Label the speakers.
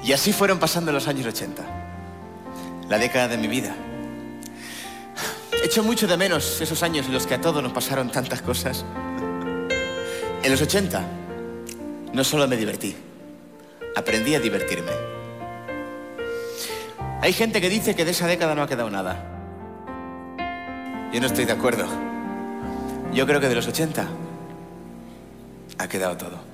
Speaker 1: Y así fueron pasando los años 80, la década de mi vida. Echo mucho de menos esos años en los que a todos nos pasaron tantas cosas. En los 80 no solo me divertí, aprendí a divertirme. Hay gente que dice que de esa década no ha quedado nada. Yo no estoy de acuerdo. Yo creo que de los 80 ha quedado todo.